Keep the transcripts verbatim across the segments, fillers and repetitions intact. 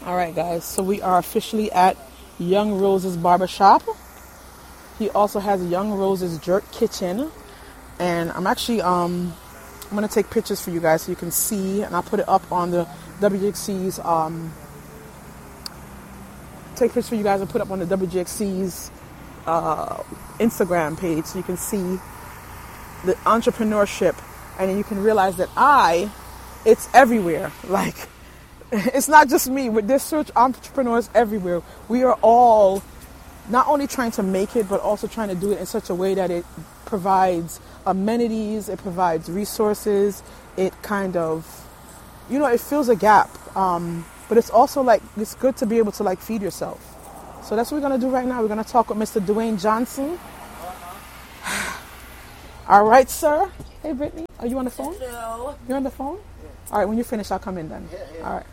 All right, guys. So we are officially at Young Rose's Barbershop. He also has Young Rose's Jerk Kitchen. And I'm actually, um, I'm going to take pictures for you guys so you can see. And I'll put it up on the W G X C's, um, take pictures for you guys and put it up on the W G X C's uh, Instagram page so you can see the entrepreneurship. And then you can realize that I, it's everywhere. Like, it's not just me. With this search, entrepreneurs everywhere. We are all not only trying to make it, but also trying to do it in such a way that it provides amenities, it provides resources, it kind of, you know, it fills a gap. Um, but it's also like, it's good to be able to like feed yourself. So that's what we're going to do right now. We're going to talk with Mister Dwayne Johnson. All right, sir. Hey, Brittany. Are you on the phone? Hello. You're on the phone? Yeah. All right, when you finish, I'll come in then. Yeah, yeah. All right.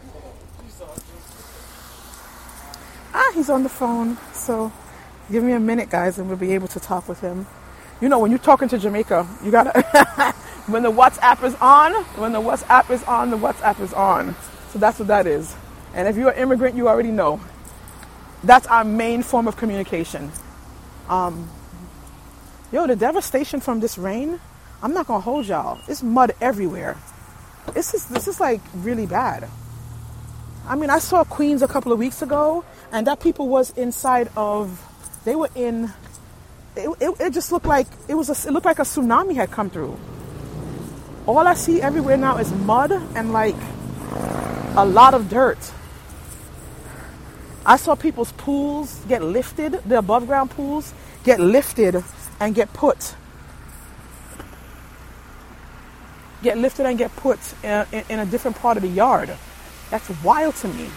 Ah, he's on the phone. So give me a minute, guys, and we'll be able to talk with him. You know, when you're talking to Jamaica, you got to, when the WhatsApp is on, when the WhatsApp is on, the WhatsApp is on. So that's what that is. And if you're an immigrant, you already know. That's our main form of communication. Um, yo, the devastation from this rain, I'm not going to hold y'all. It's mud everywhere. This is, this is like really bad. I mean, I saw Queens a couple of weeks ago, and that people was inside of, they were in, it, it, it just looked like, it was a, it looked like a tsunami had come through. All I see everywhere now is mud and like a lot of dirt. I saw people's pools get lifted, the above ground pools get lifted and get put, get lifted and get put in, in, in a different part of the yard. That's wild to me.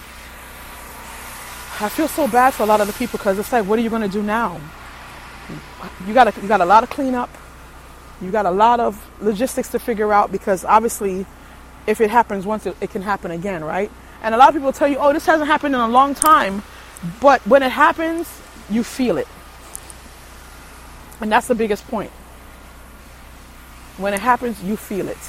I feel so bad for a lot of the people because it's like, what are you going to do now? You got you got a lot of cleanup. You got a lot of logistics to figure out because obviously, if it happens once, it, it can happen again, right? And a lot of people tell you, oh, this hasn't happened in a long time. But when it happens, you feel it. And that's the biggest point. When it happens, you feel it.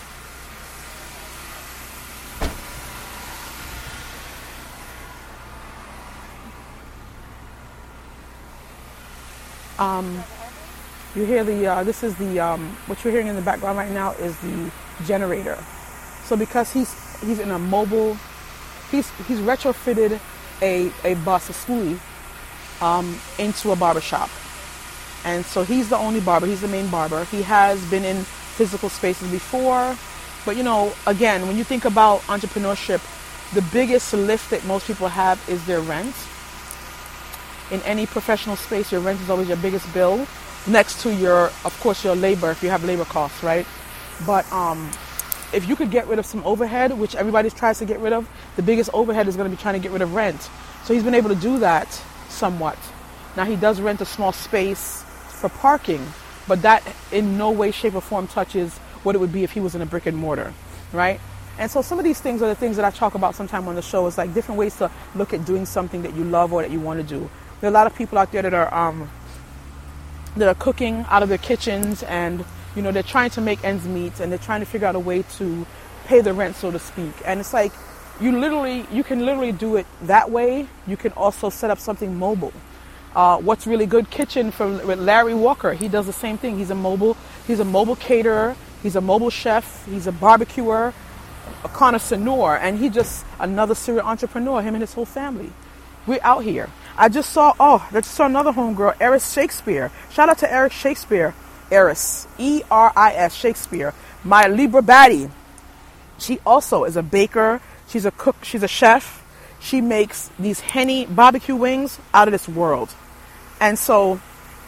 Um, you hear the, uh, this is the, um, what you're hearing in the background right now is the generator. So because he's, he's in a mobile, he's, he's retrofitted a, a bus, a schoolie, um, into a barbershop. And so he's the only barber, he's the main barber. He has been in physical spaces before, but you know, again, when you think about entrepreneurship, the biggest lift that most people have is their rent. In any professional space, your rent is always your biggest bill, next to your, of course, your labor, if you have labor costs, right? But um, if you could get rid of some overhead, which everybody tries to get rid of, the biggest overhead is going to be trying to get rid of rent. So he's been able to do that somewhat. Now he does rent a small space for parking, but that in no way, shape, or form touches what it would be if he was in a brick and mortar, right? And so some of these things are the things that I talk about sometime on the show. It's like different ways to look at doing something that you love or that you want to do. There are a lot of people out there that are um, that are cooking out of their kitchens, and you know they're trying to make ends meet, and they're trying to figure out a way to pay the rent, so to speak. And it's like you literally, you can literally do it that way. You can also set up something mobile. Uh, what's really good kitchen for with Larry Walker? He does the same thing. He's a mobile, he's a mobile caterer. He's a mobile chef. He's a barbecuer, a connoisseur, and he just another serial entrepreneur. Him and his whole family. We're out here. I just saw, oh, I just saw another homegirl, Eris Shakespeare. Shout out to Eric Shakespeare. Eris, E R I S, Shakespeare. My Libra baddie. She also is a baker. She's a cook. She's a chef. She makes these Henny barbecue wings out of this world. And so,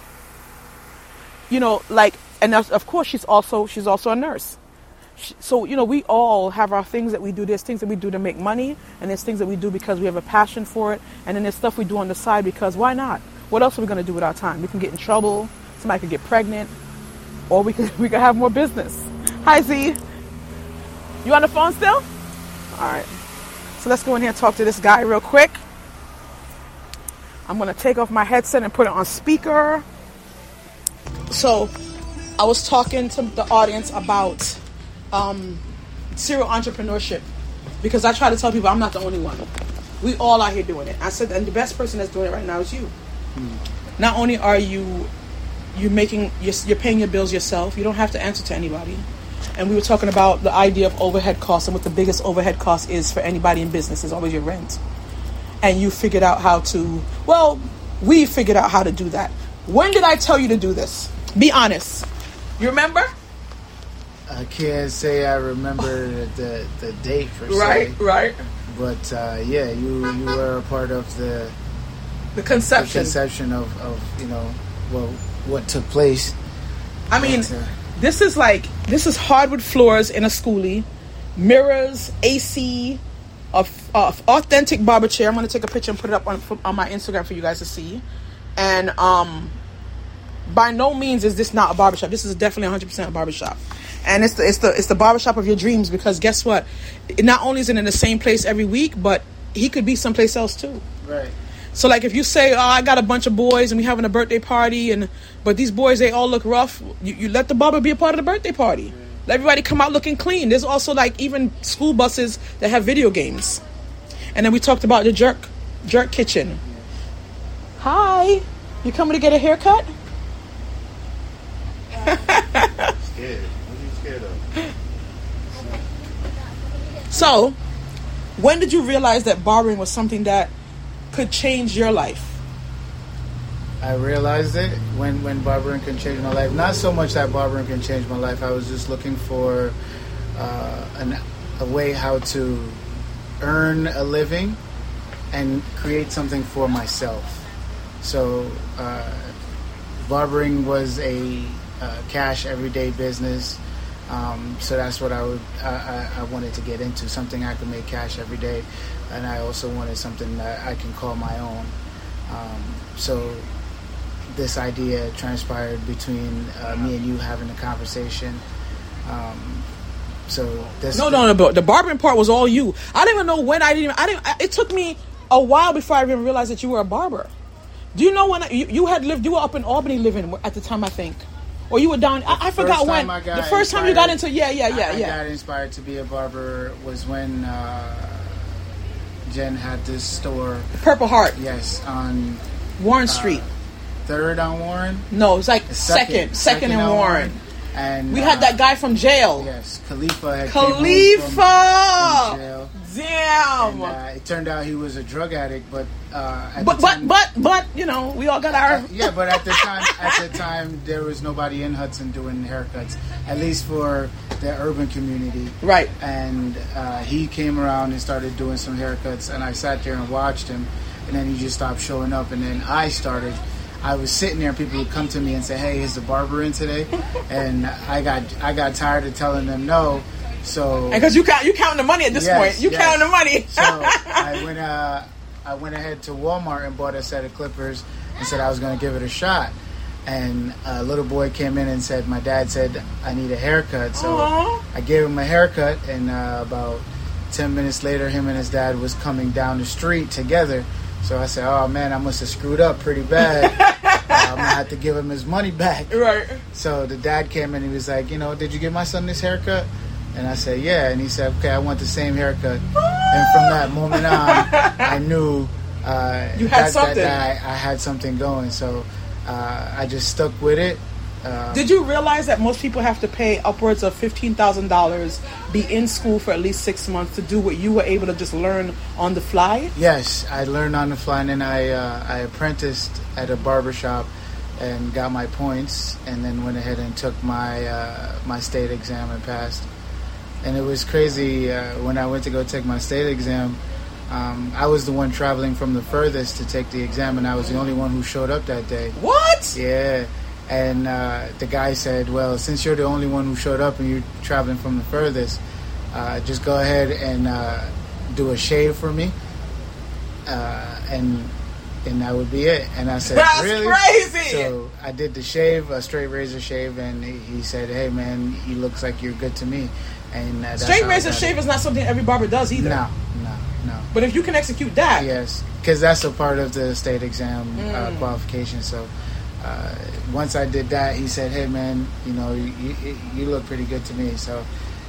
you know, like, and of course she's also, she's also a nurse. So, you know, we all have our things that we do. There's things that we do to make money, and there's things that we do because we have a passion for it. And then there's stuff we do on the side because why not? What else are we going to do with our time? We can get in trouble. Somebody could get pregnant, or we could we could have more business. Hi, Z. You on the phone still? All right. So let's go in here and talk to this guy real quick. I'm going to take off my headset and put it on speaker. So I was talking to the audience about um, serial entrepreneurship because I try to tell people I'm not the only one. We all out here doing it. I said, and the best person that's doing it right now is you. Hmm. Not only are you you're making you're, you're paying your bills yourself, you don't have to answer to anybody. And we were talking about the idea of overhead costs, and what the biggest overhead cost is for anybody in business is always your rent. And you figured out how to, well, we figured out how to do that. When did I tell you to do this? Be honest. You remember? I can't say I remember the the date per se. Right, right. But uh, yeah, you you were a part of the the conception, the conception of, of you know well what took place. I mean, but, uh, this is like this is hardwood floors in a schoolie, mirrors, A C, a, a authentic barber chair. I'm gonna take a picture and put it up on on my Instagram for you guys to see. And um, by no means is this not a barbershop. This is definitely one hundred percent a barbershop. And it's the it's the it's the barbershop of your dreams, because guess what? It not only is it in the same place every week, but he could be someplace else too. Right. So like if you say, oh, I got a bunch of boys and we having a birthday party, and but these boys, they all look rough, you, you let the barber be a part of the birthday party. Right. Let everybody come out looking clean. There's also like even school buses that have video games. And then we talked about the jerk jerk kitchen. Yeah. Hi, you coming to get a haircut? Scared. So, when did you realize that barbering was something that could change your life? I realized it when, when barbering can change my life. Not so much that barbering can change my life. I was just looking for uh, an, a way how to earn a living and create something for myself. So, uh, barbering was a uh, cash everyday business. Um, so that's what I would I, I wanted to get into, something I could make cash every day, and I also wanted something that I can call my own. Um, so this idea transpired between uh, me and you having a conversation. Um, so this no, no, no, but the barbering part was all you. I didn't even know when. I didn't. I didn't. It took me a while before I even realized that you were a barber. Do you know when I, you, you had lived? You were up in Albany living at the time, I think. Or you were down. I, I forgot when. The first time you got into. Yeah, yeah, yeah, I, I yeah. got inspired to be a barber was when uh, Jen had this store. Purple Heart. Yes, on Warren uh, Street. Third on Warren. No, it's like second, second, second, and Warren. Warren. And we uh, had that guy from jail. Yes, Khalifa. Had Khalifa. Came home from, from jail. Damn. And, uh, it turned out he was a drug addict, but uh, at but the but time, but but you know, we all got our uh, yeah. But at the time, at the time, there was nobody in Hudson doing haircuts, at least for the urban community. Right. And uh, he came around and started doing some haircuts, and I sat there and watched him, and then he just stopped showing up, and then I started. I was sitting there, and people would come to me and say, "Hey, is the barber in today?" And I got I got tired of telling them no. So because you count you counting the money at this yes, point, you yes. counting the money. So I went uh, I went ahead to Walmart and bought a set of clippers and said I was going to give it a shot. And a little boy came in and said, my dad said I need a haircut. So Aww. I gave him a haircut, and uh, about ten minutes later, him and his dad was coming down the street together. So I said, oh man, I must have screwed up pretty bad. uh, I'm gonna have to give him his money back. Right. So the dad came in and he was like, you know, did you give my son this haircut? And I said, yeah. And he said, okay, I want the same haircut. And from that moment on, I knew uh, you had that, something. That I, I had something going. So uh, I just stuck with it. Um, Did you realize that most people have to pay upwards of fifteen thousand dollars, be in school for at least six months to do what you were able to just learn on the fly? Yes, I learned on the fly, and then I, uh, I apprenticed at a barbershop and got my points, and then went ahead and took my, uh, my state exam and passed. And it was crazy uh, when I went to go take my state exam. Um, I was the one traveling from the furthest to take the exam, and I was the only one who showed up that day. What? Yeah. And uh, the guy said, well, since you're the only one who showed up and you're traveling from the furthest, uh, just go ahead and uh, do a shave for me. Uh, and and that would be it. And I said, That's really? crazy. So I did the shave, a straight razor shave, and he, he said, hey, man, he looks like you're good to me. And uh, that's Straight how I razor got shave it. is not something every barber does either. No, no, no. But if you can execute that. Yes, because that's a part of the state exam Mm. uh, qualification. So uh, once I did that, he said, hey, man, you know, you, you, you look pretty good to me. So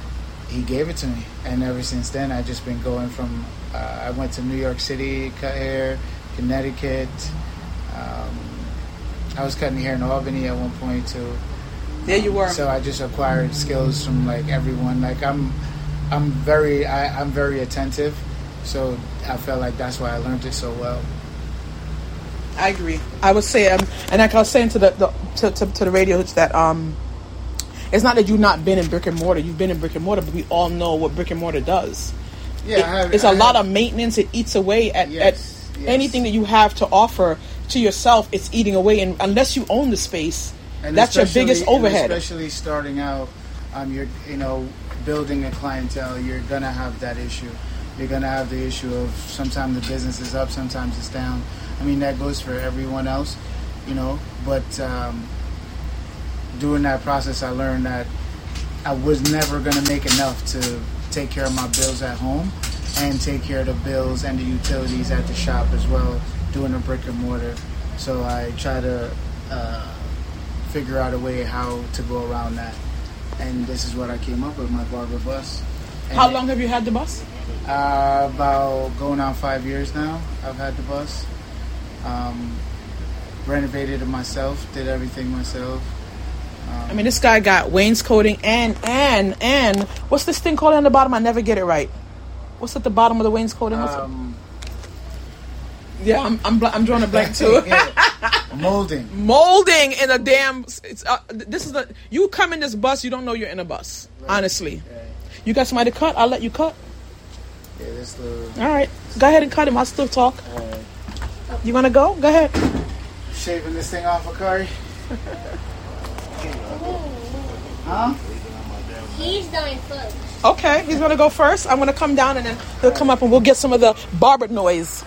he gave it to me, and ever since then, I've just been going from. Uh, I went to New York City, cut hair, Connecticut. Um, I was cutting hair in Albany at one point too. There you were. So I just acquired skills from like everyone. Like I'm, I'm very, I, I'm very attentive. So I felt like that's why I learned it so well. I agree. I would say, um, and like I was saying to the, the to, to, to the radio, it's that um, it's not that you've not been in brick and mortar. You've been in brick and mortar, but we all know what brick and mortar does. Yeah, it, I have, it's I a lot have, of maintenance. It eats away at, yes, at yes. anything that you have to offer to yourself. It's eating away, and unless you own the space, and that's your biggest overhead. Especially starting out, um, you're you know building a clientele. You're gonna have that issue. You're gonna have the issue of sometimes the business is up, sometimes it's down. I mean that goes for everyone else, you know. But um, during that process, I learned that I was never gonna make enough to take care of my bills at home and take care of the bills and the utilities at the shop as well, doing a brick and mortar. So I try to uh, figure out a way how to go around that. And this is what I came up with, my barber bus. And How long have you had the bus? Uh, about going on five years now, I've had the bus. Um, renovated it myself, did everything myself. I mean, this guy got wainscoting and, and, and, what's this thing called on the bottom? I never get it right. What's at the bottom of the wainscoting? What's Um, it? Yeah, I'm, I'm, bl- I'm drawing a blank too. yeah. Molding. Molding in a damn, it's, uh, this is the, you come in this bus, you don't know you're in a bus, Right. honestly. Right. You got somebody to cut? I'll let you cut. Yeah, this little. All right. Go ahead and cut him. I'll still talk. Alright. You want to go? Go ahead. Shaving this thing off, Akari? Huh? He's going first. Okay, he's going to go first. I'm going to come down and then he'll come up and we'll get some of the barber noise.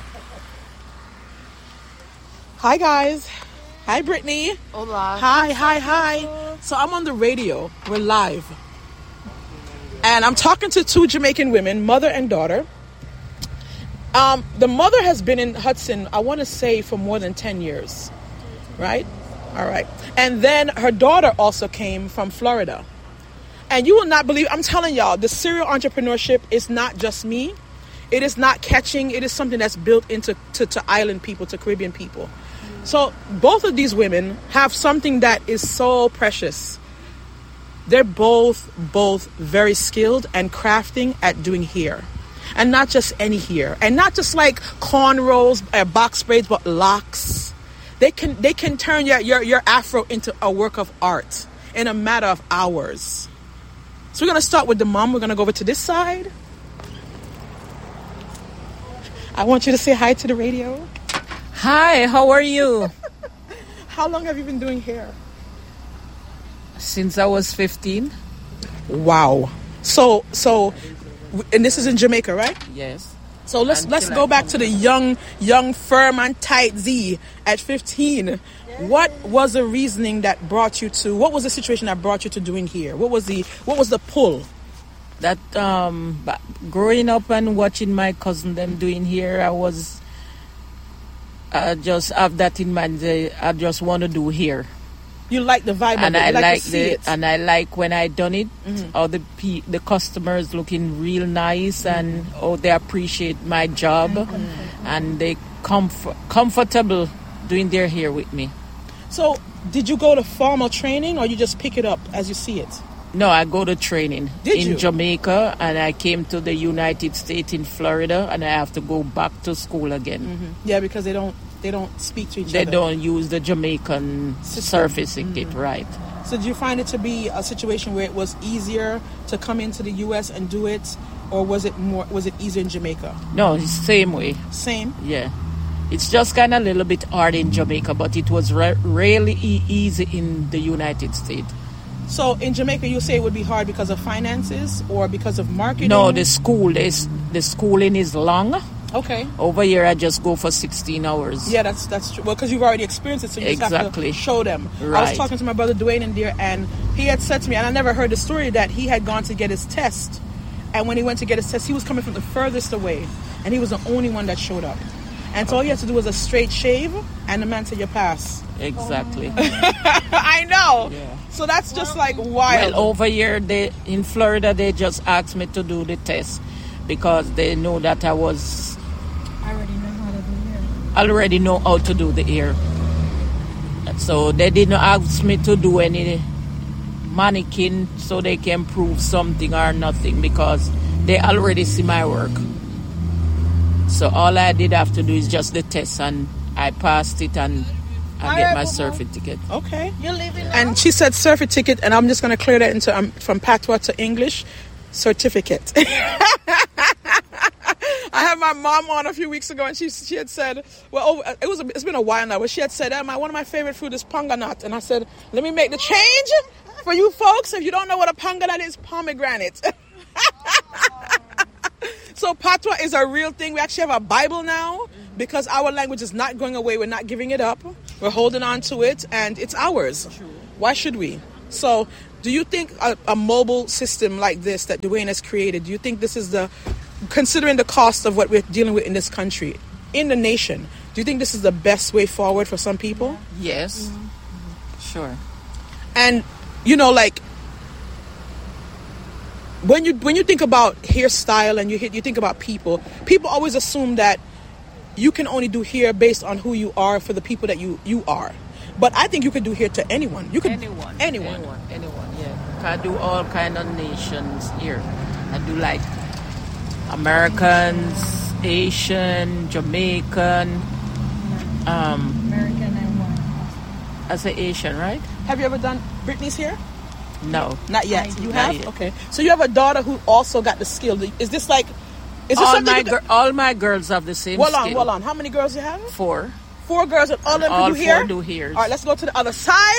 Hi, guys. Hi, Brittany. Hola. Hi, hi, hi. So I'm on the radio. We're live. And I'm talking to two Jamaican women, mother and daughter. Um, the mother has been in Hudson, I want to say, for more than ten years. Right? All right. And then her daughter also came from Florida. And you will not believe, I'm telling y'all, the serial entrepreneurship is not just me. It is not catching. It is something that's built into to, to island people, to Caribbean people. So both of these women have something that is so precious. They're both, both very skilled and crafting at doing hair. And not just any hair. And not just like cornrows, uh, box braids, but locks. They can they can turn your, your, your afro into a work of art in a matter of hours. So we're going to start with the mom. We're going to go over to this side. I want you to say hi to the radio. Hi, how are you? How long have you been doing hair? Since I was fifteen. Wow. So, so, and this is in Jamaica, right? Yes. So let's Until let's I go back come to the young, young, firm and tight Z at fifteen. What was the reasoning that brought you to? What was the situation that brought you to doing hair? What was the what was the pull? That um, but growing up and watching my cousin them doing hair, I was. I just have that in mind. I just want to do hair. You like the vibe And of it. I You like, like to see the it. and I like when I done it. Mhm. All the pe- the customers looking real nice and oh they appreciate my job and they comf- comfortable doing their hair with me. So, did you go to formal training or you just pick it up as you see it? No, I go to training Did in you? Jamaica and I came to the United States in Florida and I have to go back to school again. Yeah, because they don't they don't speak to each They other. don't use the Jamaican System. surfacing it right. So, did you find it to be a situation where it was easier to come into the U S and do it, or was it more was it easier in Jamaica? No, it's same way. Same. Yeah. It's just kind of a little bit hard in Jamaica, but it was re- really e- easy in the United States. So in Jamaica, you say it would be hard because of finances or because of marketing? No, the school is the schooling is long. Okay. Over here, I just go for sixteen hours. Yeah, that's that's true. Well, because you've already experienced it, so you just have Exactly. to show them. I was Right. talking to my brother Dwayne in there, and he had said to me, and I never heard the story, that he had gone to get his test, and when he went to get his test, he was coming from the furthest away, and he was the only one that showed up. And so all you have to do is a straight shave, and the man said you pass. Exactly. I know. Yeah. So that's just like wild. Well, over here they in Florida, they just asked me to do the test because they know that I was I already know how to do hair. already know how to do the hair. So they didn't ask me to do any mannequin so they can prove something or nothing because they already see my work. So all I did have to do is just the test, and I passed it, and I get my certificate. Okay. You leaving now? And she said certificate, and I'm just going to clear that into um, from patois to English, certificate. I had my mom on a few weeks ago, and she she had said, well, oh, it was a, it's been a while now, but she had said, oh, my one of my favorite food is panganut, and I said, let me make the change for you folks. If you don't know what a panganut is, pomegranate. So patois is a real thing. We actually have a Bible now because our language is not going away. We're not giving it up. We're holding on to it, and it's ours. Why should we? So do you think a, a mobile system like this that Dwayne has created, do you think this is the, considering the cost of what we're dealing with in this country, in the nation, do you think this is the best way forward for some people? Yes. Mm-hmm. Sure. And, you know, like, when you when you think about hairstyle and you hit, you think about people, people always assume that you can only do hair based on who you are for the people that you, you are. But I think you could do hair to anyone. You could Anyone. Anyone. Anyone. Anyone, yeah. I do all kind of nations here. I do like Americans, Asian, Jamaican. Um, American and what? I say Asian, right? Have you ever done Britney's hair? No. Not yet. I You did. have? Not yet. Okay. So you have a daughter who also got the skill. Is this like, is this All something my you gir- could- all my girls have the same Hold on, skill. hold on. How many girls you have? Four. Four girls and all of them All can do hair? four do hairs. All right, let's go to the other side.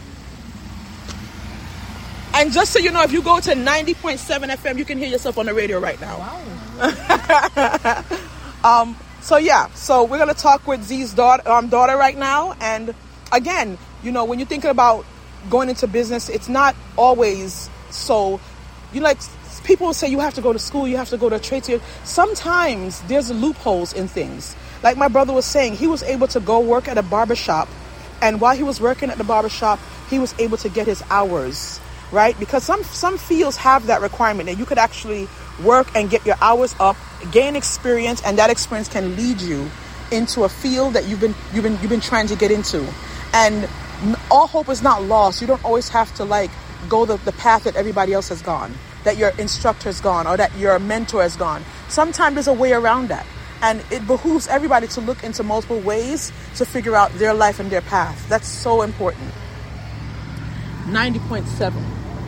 And just so you know, if you go to ninety point seven F M, you can hear yourself on the radio right now. Wow. Um, so yeah, so we're gonna talk with Z's daughter, um, daughter right now. And again, you know, when you're thinking about going into business, it's not always so. You know, like people will say, you have to go to school, you have to go to a trade school. Sometimes there's loopholes in things. Like my brother was saying, he was able to go work at a barbershop, and while he was working at the barbershop, he was able to get his hours, right? Because some some fields have that requirement that you could actually work and get your hours up, gain experience, and that experience can lead you into a field that you've been you've been you've been trying to get into. And all hope is not lost. You don't always have to like go the, the path that everybody else has gone, that your instructor has gone, or that your mentor has gone. Sometimes there's a way around that. And it behooves everybody to look into multiple ways to figure out their life and their path. That's so important. ninety point seven.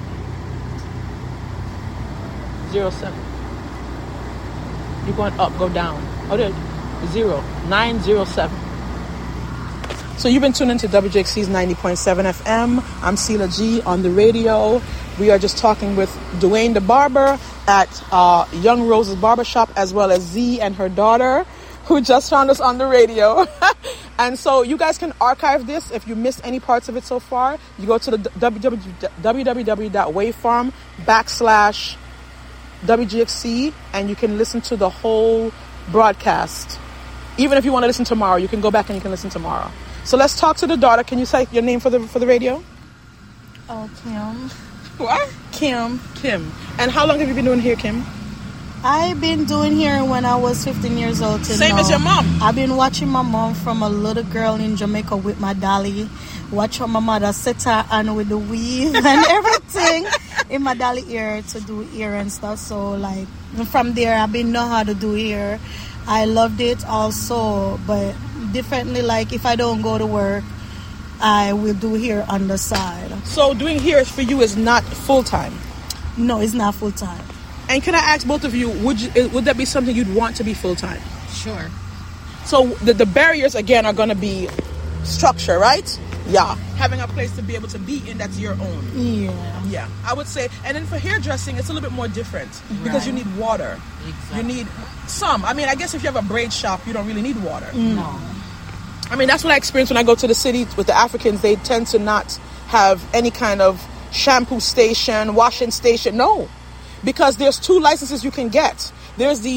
Zero seven. You're going up, go down. Oh, there. Zero. Nine zero seven. So you've been tuning to W J X C's ninety point seven F M. I'm Sela G on the radio. We are just talking with Dwayne the barber at uh, Young Rose's Barbershop, as well as Z and her daughter, who just found us on the radio. And so you guys can archive this if you missed any parts of it so far. You go to the www.wavefarm backslash W G X C, and you can listen to the whole broadcast. Even if you want to listen tomorrow, you can go back and you can listen tomorrow. So let's talk to the daughter. Can you say your name for the for the radio? Oh, Kim. What? Kim. Kim. And how long have you been doing hair, Kim? I've been doing hair when I was fifteen years old till Same now. as your mom. I've been watching my mom from a little girl in Jamaica with my dolly. Watch how my mother set her on with the weave and everything in my dolly ear to do hair and stuff. So like from there, I've been know how to do hair. I loved it also, but differently. Like if I don't go to work, I will do hair on the side. So doing hair for you is not full time. No, it's not full time. And can I ask both of you, would you, would that be something you'd want to be full time? Sure. So the, the barriers again are going to be structure, right? Yeah. Having a place to be able to be in that's your own. Yeah. Yeah, I would say. And then for hairdressing, it's a little bit more different because you need water. Exactly. You need some. I mean, I guess if you have a braid shop, you don't really need water. No. I mean, that's what I experience when I go to the city with the Africans. They tend to not have any kind of shampoo station, washing station. No, because there's two licenses you can get. There's the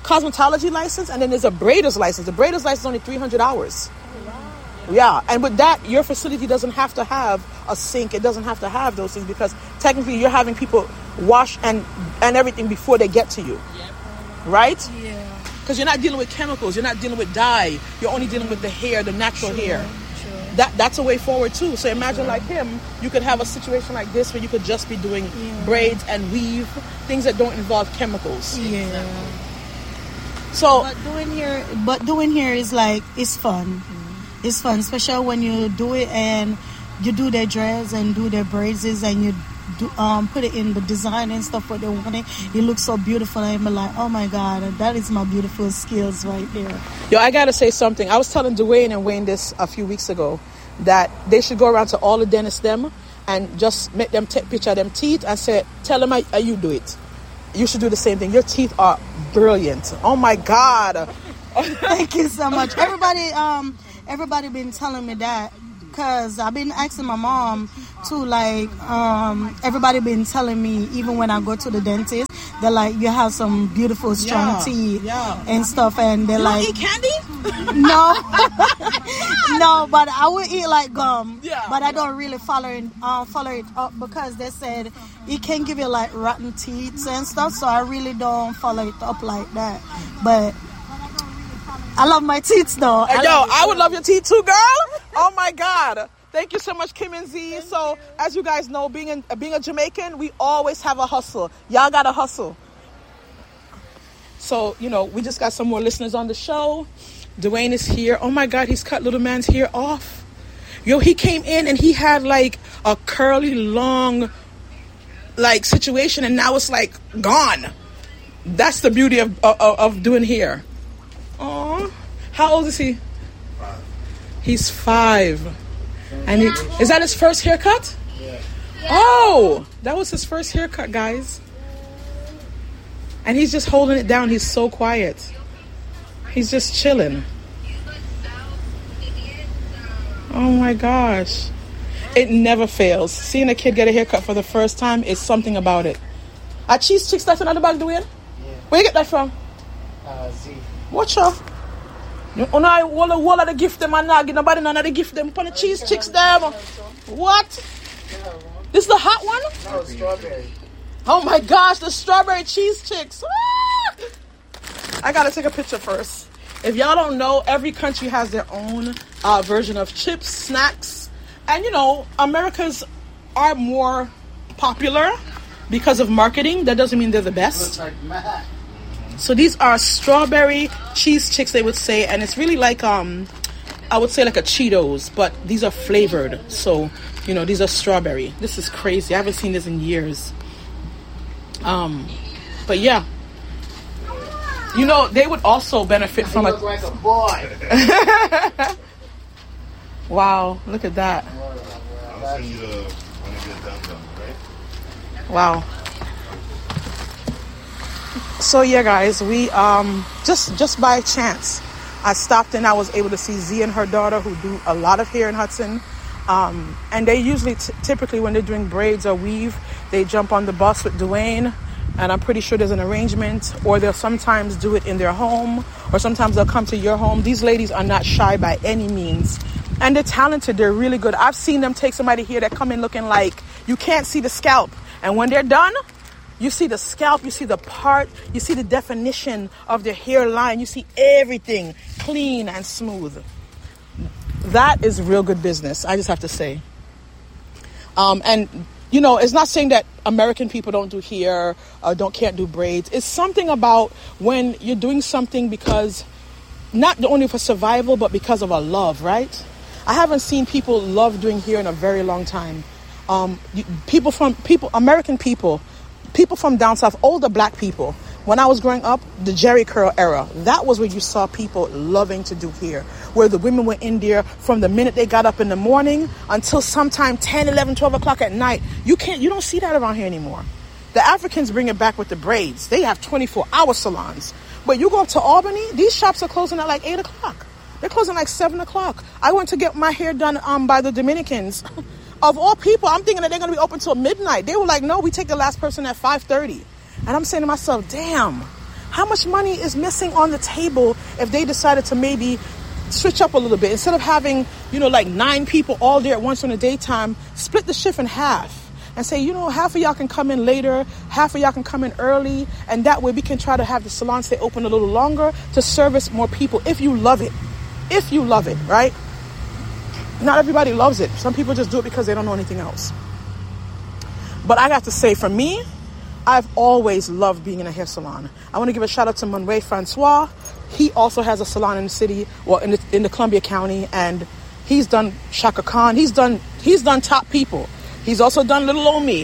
cosmetology license, and then there's a braider's license. The braider's license is only three hundred hours. Yeah, and with that, your facility doesn't have to have a sink. It doesn't have to have those things because technically you're having people wash and, and everything before they get to you. Right? Yeah. Because you're not dealing with chemicals. You're not dealing with dye. You're only dealing with the hair, the natural Sure, hair. sure. That That's a way forward, too. So imagine like him, you could have a situation like this where you could just be doing Yeah. braids and weave, things that don't involve chemicals. Yeah. So, But doing here, but doing here is like it's fun. It's fun, especially when you do it and you do their dress and do their braids and you do, um, put it in the design and stuff what they want it. It looks so beautiful. And I'm like, oh my God, that is my beautiful skills right there. yo, I got to say something. I was telling Dwayne and Wayne this a few weeks ago that they should go around to all the dentists them and just make them take picture of them teeth and say, tell them how, how you do it. You should do the same thing. Your teeth are brilliant. Oh my God. Thank you so much. Everybody, um, everybody been telling me that because I've been asking my mom too. Like, um, everybody been telling me even when I go to the dentist, they're like, you have some beautiful, strong Yeah, teeth yeah. and stuff, and they're You like, don't eat candy? no, no, but I would eat like gum. Yeah. But I don't really follow it, uh, follow it up because they said it can give you like rotten teeth and stuff. So I really don't follow it up like that. But I love my teeth though. Hey, I yo, love it. I would love your teeth too, girl. Oh my God. Thank you so much, Kim and Z. So, as you guys know, being in, being a Jamaican, we always have a hustle. Y'all got to hustle. So, you know, we just got some more listeners on the show. Dwayne is here. Oh my God, he's cut little man's hair off. Yo, he came in and he had like a curly, long, like situation, and now it's like gone. That's the beauty of of, of doing hair. Aw. How old is he? Five. He's five. And he, is that his first haircut? Yeah. Oh, that was his first haircut, guys. And he's just holding it down. He's so quiet. He's just chilling. Oh my gosh. It never fails. Seeing a kid get a haircut for the first time is something about it. A cheese chicks, that's another bag, Dwayne? Yeah. Where you get that from? Uh, Z. Watch out. You know, I want all of the gift them and not give nobody none of the gift them for the cheese chicks them. What? This is the hot one? No, strawberry. Oh my gosh, the strawberry cheese chicks. Ah! I gotta take a picture first. If y'all don't know, every country has their own uh, version of chips, snacks. And you know, America's are more popular because of marketing. That doesn't mean they're the best. Looks like Matt. So these are strawberry cheese chicks, they would say, and it's really like um I would say like a Cheetos, but these are flavored. So, you know, these are strawberry. This is crazy. I haven't seen this in years. Um but yeah. You know, they would also benefit from You a look like a boy. wow, look at that. I'll send you the when it gets done, done, right? Wow. So yeah, guys, we um just just by chance, I stopped and I was able to see Z and her daughter, who do a lot of hair in Hudson. Um, and they usually, t- typically when they're doing braids or weave, they jump on the bus with Dwayne. And I'm pretty sure there's an arrangement, or they'll sometimes do it in their home, or sometimes they'll come to your home. These ladies are not shy by any means. And they're talented. They're really good. I've seen them take somebody here that come in looking like you can't see the scalp. And when they're done, you see the scalp, you see the part, you see the definition of their hairline. You see everything clean and smooth. That is real good business, I just have to say. Um, and, you know, it's not saying that American people don't do hair or don't can't do braids. It's something about when you're doing something because, not only for survival, but because of a love, right? I haven't seen people love doing hair in a very long time. Um, you- people from, people, American people, people from down south, older black people, when I was growing up, the Jerry curl era, that was where you saw people loving to do hair, where the women were in there from the minute they got up in the morning until sometime ten, eleven, twelve o'clock at night. You can't, you don't see that around here anymore. The Africans bring it back with the braids. They have twenty-four hour salons. But you go up to Albany, these shops are closing at like eight o'clock. They're closing like seven o'clock. I went to get my hair done um, by the Dominicans. Of all people, I'm thinking that they're going to be open till midnight. They were like, no, we take the last person at five thirty. And I'm saying to myself, damn, How much money is missing on the table if they decided to maybe switch up a little bit? Instead of having, you know, like nine people all there at once in the daytime, split the shift in half and say, you know, half of y'all can come in later, half of y'all can come in early, and that way we can try to have the salon stay open a little longer to service more people if you love it. If you love it, right? Not everybody loves it. Some people just do it because they don't know anything else. But I got to say, for me, I've always loved being in a hair salon. I want to give a shout out to Manuel Francois. He also has a salon in the city, well, in the, in the Columbia County, and he's done Shaka Khan. He's done he's done top people. He's also done little old me.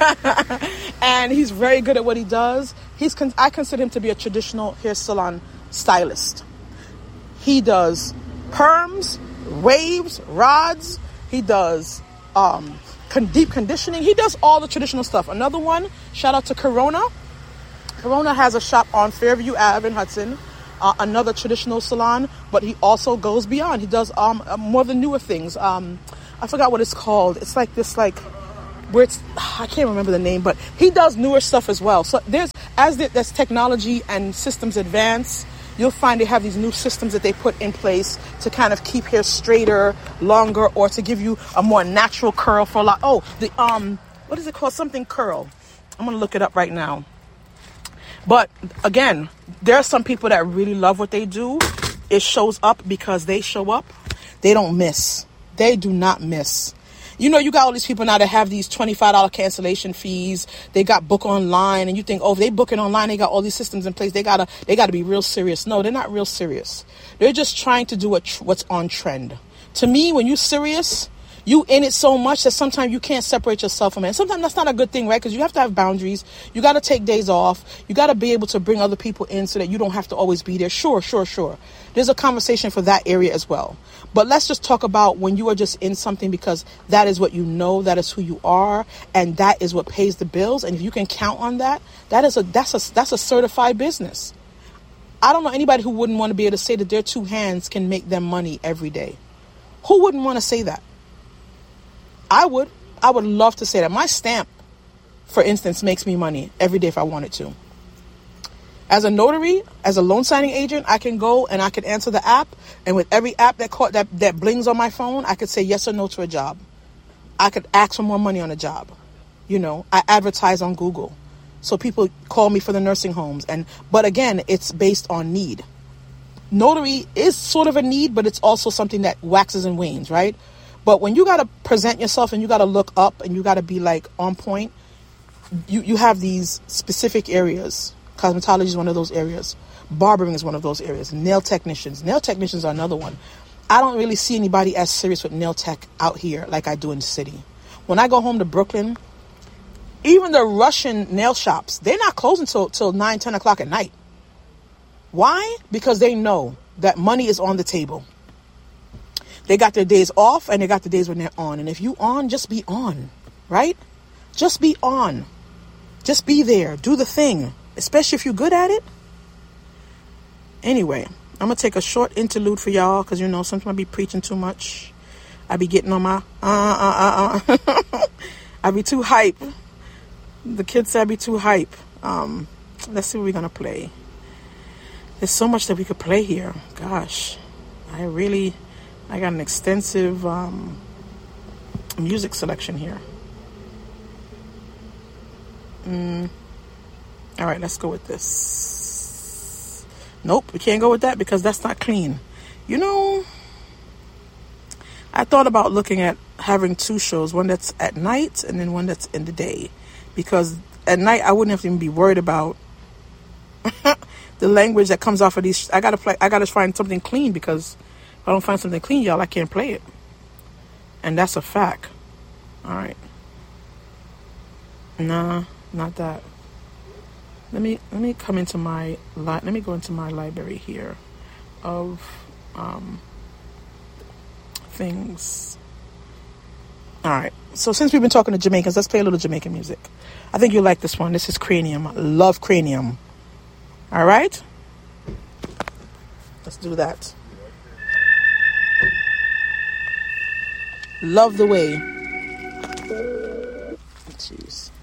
And he's very good at what he does. He's con- I consider him to be a traditional hair salon stylist. He does perms, waves, rods. He does um, con- deep conditioning. He does all the traditional stuff. Another one, shout out to Corona. Corona has a shop on Fairview Avenue in Hudson. Uh, another traditional salon, but he also goes beyond. He does um, more of the newer things. Um, I forgot what it's called. It's like this, like, where it's, I can't remember the name, but he does newer stuff as well. So there's, as the, there's technology and systems advance, you'll find they have these new systems that they put in place to kind of keep hair straighter, longer, or to give you a more natural curl for a lot. Oh, the, um, what is it called? Something curl. I'm going to look it up right now. But again, there are some people that really love what they do. It shows up because they show up. They don't miss. They do not miss. You know, you got all these people now that have these twenty-five dollars cancellation fees. They got book online, and you think, oh, if they book it online, they got all these systems in place. They gotta, they gotta be real serious. No, they're not real serious. They're just trying to do what, what's on trend. To me, when you're serious, you in it so much that sometimes you can't separate yourself from it. And sometimes that's not a good thing, right? Because you have to have boundaries. You got to take days off. You got to be able to bring other people in so that you don't have to always be there. Sure, sure, sure. There's a conversation for that area as well. But let's just talk about when you are just in something because that is what you know, that is who you are, and that is what pays the bills. And if you can count on that, that is a that's a that's a certified business. I don't know anybody who wouldn't want to be able to say that their two hands can make them money every day. Who wouldn't want to say that? I would. I would love to say that. My stamp, for instance, makes me money every day if I wanted to. As a notary, as a loan signing agent, I can go and I can answer the app. And with every app that caught, that, that blings on my phone, I could say yes or no to a job. I could ask for more money on a job. You know, I advertise on Google. So people call me for the nursing homes. And but again, it's based on need. Notary is sort of a need, but it's also something that waxes and wanes, right? But when you got to present yourself and you got to look up and you got to be like on point, you, you have these specific areas. Cosmetology is one of those areas. Barbering is one of those areas. Nail technicians. Nail technicians are another one. I don't really see anybody as serious with nail tech out here like I do in the city. When I go home to Brooklyn, even the Russian nail shops, they're not closing till, till nine, ten o'clock at night. Why? Because they know that money is on the table. They got their days off and they got the days when they're on. And if you on, just be on, right? Just be on. Just be there. Do the thing, especially if you're good at it. Anyway, I'm going to take a short interlude for y'all because, you know, sometimes I be preaching too much. I be getting on my, uh, uh, uh, uh. I be too hype. The kids say I be too hype. Um, let's see what we're going to play. There's so much that we could play here. Gosh, I really... I got an extensive um, music selection here. Mm. All right, let's go with this. Nope, we can't go with that because that's not clean. You know, I thought about looking at having two shows, one that's at night and then one that's in the day. Because at night, I wouldn't have to even be worried about the language that comes off of these. I gotta play. I gotta find something clean because if I don't find something clean, y'all, I can't play it. And that's a fact. All right. Nah, not that. Let me let me come into my li- let me go into my library here of um, things. All right. So since we've been talking to Jamaicans, let's play a little Jamaican music. I think you'll like this one. This is Cranium. I love Cranium. All right. Let's do that. Love the way. Jeez.